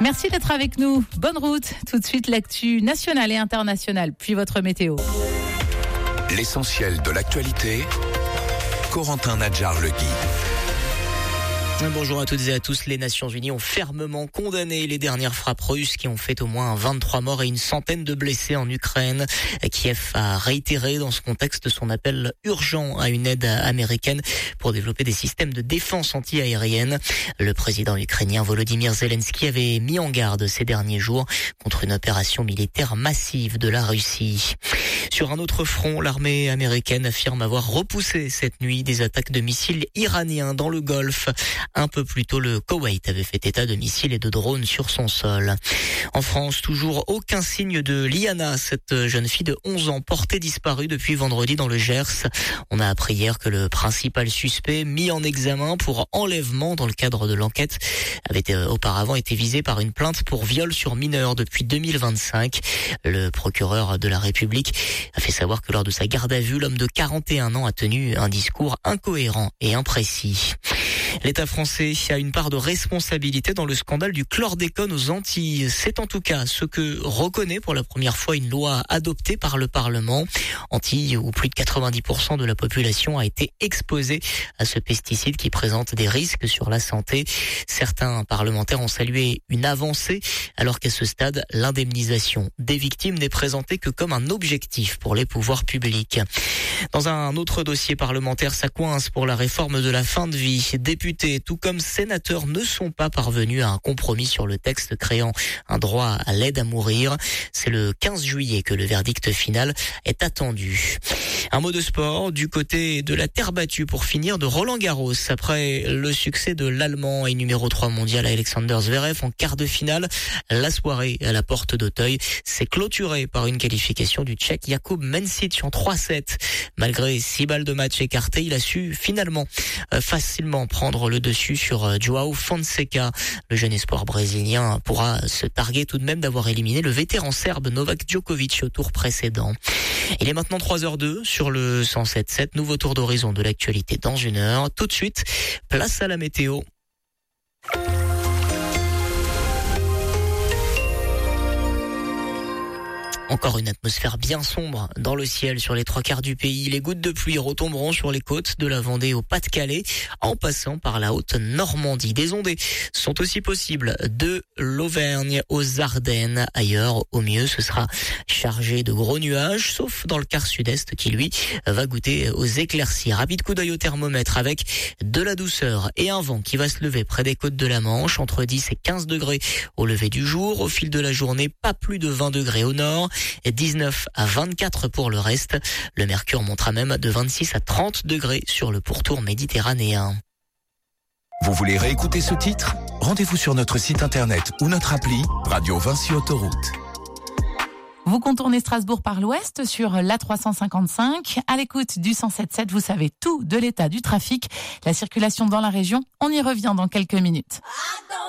Merci d'être avec nous. Bonne route. Tout de suite, l'actu nationale et internationale, puis votre météo. L'essentiel de l'actualité, Corentin Nadjar-Legui. Bonjour à toutes et à tous. Les Nations Unies ont fermement condamné les dernières frappes russes qui ont fait au moins 23 morts et une centaine de blessés en Ukraine. Kiev a réitéré dans ce contexte son appel urgent à une aide américaine pour développer des systèmes de défense anti-aérienne. Le président ukrainien Volodymyr Zelensky avait mis en garde ces derniers jours contre une opération militaire massive de la Russie. Sur un autre front, l'armée américaine affirme avoir repoussé cette nuit des attaques de missiles iraniens dans le Golfe. Un peu plus tôt, le Koweït avait fait état de missiles et de drones sur son sol. En France, toujours aucun signe de Liana, cette jeune fille de 11 ans portée disparue depuis vendredi dans le Gers. On a appris hier que le principal suspect mis en examen pour enlèvement dans le cadre de l'enquête avait auparavant été visé par une plainte pour viol sur mineur depuis 2025. Le procureur de la République a fait savoir que lors de sa garde à vue, l'homme de 41 ans a tenu un discours incohérent et imprécis. L'État français a une part de responsabilité dans le scandale du chlordécone aux Antilles. C'est en tout cas ce que reconnaît pour la première fois une loi adoptée par le Parlement. Antilles, où plus de 90% de la population a été exposée à ce pesticide qui présente des risques sur la santé. Certains parlementaires ont salué une avancée, alors qu'à ce stade, l'indemnisation des victimes n'est présentée que comme un objectif pour les pouvoirs publics. Dans un autre dossier parlementaire, ça coince pour la réforme de la fin de vie. Députés, tout comme sénateurs, ne sont pas parvenus à un compromis sur le texte créant un droit à l'aide à mourir. C'est le 15 juillet que le verdict final est attendu. Un mot de sport du côté de la terre battue pour finir de Roland-Garros. Après le succès de l'Allemand et numéro 3 mondial Alexander Zverev en quart de finale, la soirée à la porte d'Auteuil s'est clôturée par une qualification du Tchèque Jakub Mensih en 3-7. Malgré 6 balles de match écartées, il a su finalement facilement prendre le dessus sur João Fonseca. Le jeune espoir brésilien pourra se targuer tout de même d'avoir éliminé le vétéran serbe Novak Djokovic au tour précédent. Il est maintenant 3h02 sur le 107.7. Nouveau tour d'horizon de l'actualité dans une heure. Tout de suite, place à la météo. Encore une atmosphère bien sombre dans le ciel sur les 3/4 du pays. Les gouttes de pluie retomberont sur les côtes de la Vendée au Pas-de-Calais en passant par la Haute-Normandie. Des ondées sont aussi possibles de l'Auvergne aux Ardennes. Ailleurs, au mieux, ce sera chargé de gros nuages, sauf dans le quart sud-est qui, lui, va goûter aux éclaircies. Rapide coup d'œil au thermomètre avec de la douceur et un vent qui va se lever près des côtes de la Manche, entre 10 et 15 degrés au lever du jour. Au fil de la journée, pas plus de 20 degrés au nord. 19 à 24 pour le reste. Le mercure montera même de 26 à 30 degrés sur le pourtour méditerranéen. Vous voulez réécouter ce titre ? Rendez-vous sur notre site internet ou notre appli Radio Vinci Autoroute. Vous contournez Strasbourg par l'ouest sur l'A355. À l'écoute du 107.7, vous savez tout de l'état du trafic, la circulation dans la région. On y revient dans quelques minutes.